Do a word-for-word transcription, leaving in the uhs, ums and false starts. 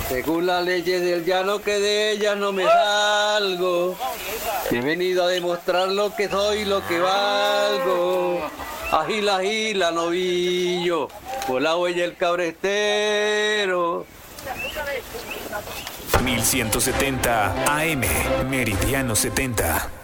Según las leyes del llano que de ellas no me salgo. He venido a demostrar lo que soy, lo que valgo. Agila, agila, novillo, por la huella el cabrestero. mil ciento setenta A M, Meridiano setenta.